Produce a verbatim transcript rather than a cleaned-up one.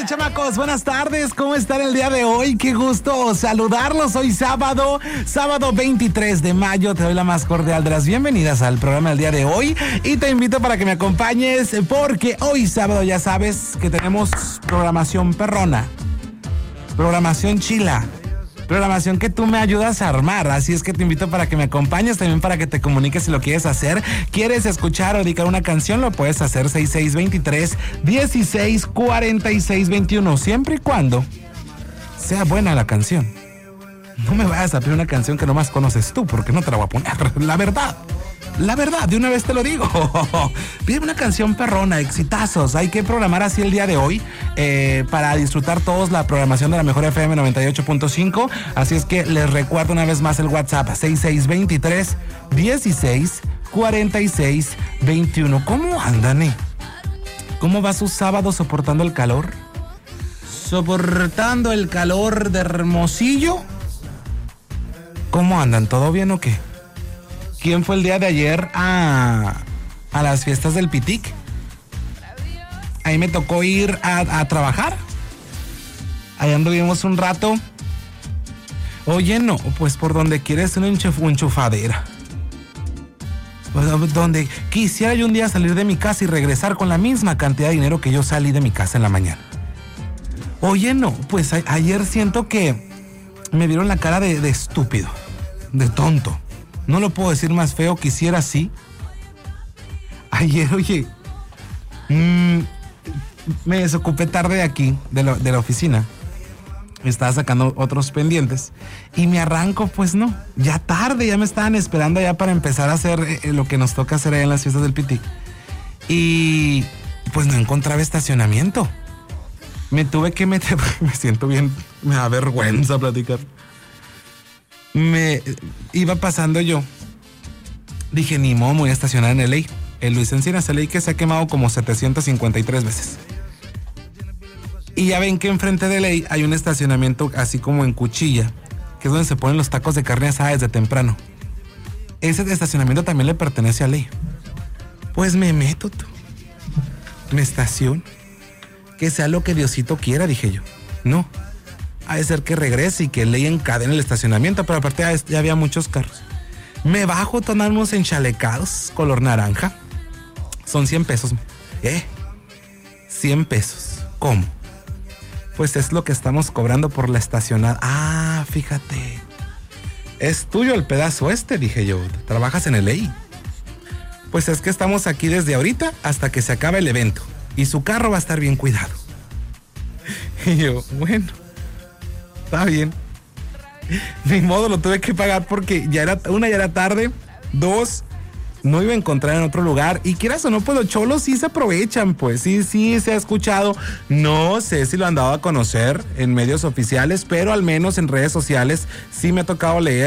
chamacos? Buenas tardes, ¿cómo están el día de hoy? Qué gusto saludarlos. Hoy sábado, sábado veintitrés de mayo. Te doy la más cordial de las bienvenidas al programa del día de hoy y te invito para que me acompañes porque hoy sábado ya sabes que tenemos programación perrona, programación chila, programación que tú me ayudas a armar, así es que te invito para que me acompañes, también para que te comuniques si lo quieres hacer. ¿Quieres escuchar o dedicar una canción? Lo puedes hacer seis seis dos tres, dieciséis cuarenta y seis veintiuno, siempre y cuando sea buena la canción. No me vayas a pedir una canción que nomás conoces tú, porque no te la voy a poner, la verdad. La verdad, de una vez te lo digo. Pide una canción perrona, exitazos. Hay que programar así el día de hoy eh, para disfrutar todos la programación de la mejor F M noventa y ocho punto cinco. Así es que les recuerdo una vez más el WhatsApp seis seis dos tres, dieciséis cuarenta y seis veintiuno. ¿Cómo andan, eh? ¿Cómo va su sábado soportando el calor? ¿Soportando el calor de Hermosillo? ¿Cómo andan? ¿Todo bien o qué? ¿Quién fue el día de ayer a, a las fiestas del Pitic? Ahí me tocó ir a, a trabajar. Ahí anduvimos un rato. Oye, no, pues por donde quieres una enchuf, enchufadera. Pues donde quisiera yo un día salir de mi casa y regresar con la misma cantidad de dinero que yo salí de mi casa en la mañana. Oye, no, pues a, ayer siento que me vieron la cara de, de estúpido, de tonto. No lo puedo decir más feo, quisiera sí. Ayer, oye, mmm, me desocupé tarde de aquí, de la, de la oficina. Estaba sacando otros pendientes y me arranco, pues no, ya tarde, ya me estaban esperando ya para empezar a hacer eh, lo que nos toca hacer allá en las fiestas del Pitic. Y pues no encontraba estacionamiento. Me tuve que meter, me siento bien, me da vergüenza platicar. Me iba pasando yo. Dije, ni modo, me voy a estacionar en L A. El Luis Encinas, L A que se ha quemado como setecientas cincuenta y tres veces. Y ya ven que enfrente de L A hay un estacionamiento así como en Cuchilla, que es donde se ponen los tacos de carne asada desde temprano. Ese estacionamiento también le pertenece a L A. Pues me meto, tú. Me estaciono. Que sea lo que Diosito quiera, dije yo. No. Ha de ser que regrese y que le encadene el estacionamiento, pero aparte ya, ya había muchos carros. Me bajo, tonamos enchalecados, color naranja. Son cien pesos. ¿Eh? cien pesos. ¿Cómo? Pues es lo que estamos cobrando por la estacionada. Ah, fíjate. Es tuyo el pedazo este, dije yo. Trabajas en el L A. Pues es que estamos aquí desde ahorita hasta que se acabe el evento. Y su carro va a estar bien cuidado. Y yo, bueno. Está bien. Ni modo, lo tuve que pagar porque ya era, una, ya era tarde. Dos, no iba a encontrar en otro lugar. Y quieras o no, pues los cholos sí se aprovechan, pues. Sí, sí se ha escuchado. No sé si lo han dado a conocer en medios oficiales, pero al menos en redes sociales sí me ha tocado leer